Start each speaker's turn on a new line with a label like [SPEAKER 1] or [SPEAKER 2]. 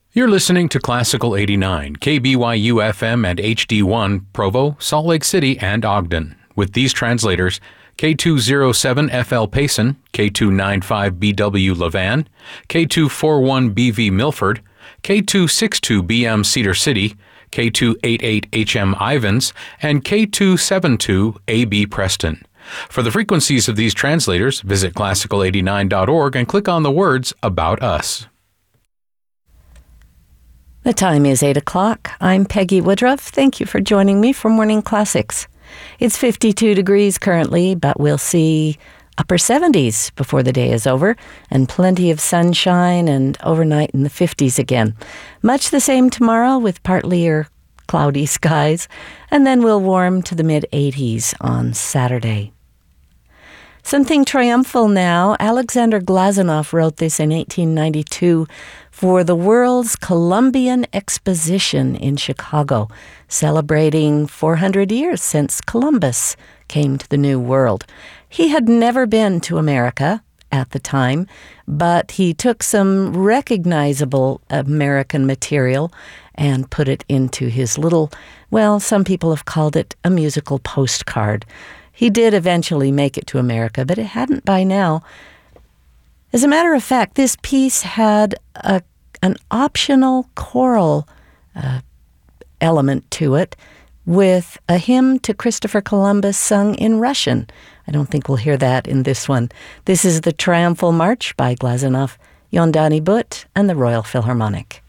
[SPEAKER 1] You're listening to Classical 89, KBYU FM and HD1, Provo, Salt Lake City, and Ogden. With these translators, K207FL Payson, K295BW Levan, K241BV Milford, K262BM Cedar City, K288HM Ivans, and K272AB Preston. For the frequencies of these translators, visit classical89.org and click on the words About Us.
[SPEAKER 2] The time is 8 o'clock. I'm Peggy Woodruff. Thank you for joining me for Morning Classics. It's 52 degrees currently, but we'll see upper 70s before the day is over, and plenty of sunshine and overnight in the 50s again. Much the same tomorrow with partly or cloudy skies, and then we'll warm to the mid-80s on Saturday. Something triumphal now. Alexander Glazunov wrote this in 1892 for the World's Columbian Exposition in Chicago, celebrating 400 years since Columbus came to the New World. He had never been to America at the time, but he took some recognizable American material and put it into his little, well, some people have called it a musical postcard. He did eventually make it to America, but it hadn't by now. As a matter of fact, this piece had an optional choral element to it with a hymn to Christopher Columbus sung in Russian. I don't think we'll hear that in this one. This is the Triumphal March by Glazunov, Yondanny Butt, and the Royal Philharmonic.